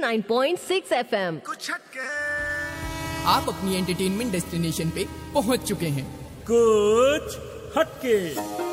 89.6 FM। कुछ हटके। आप अपनी एंटरटेनमेंट डेस्टिनेशन पे पहुंच चुके हैं। कुछ हटके।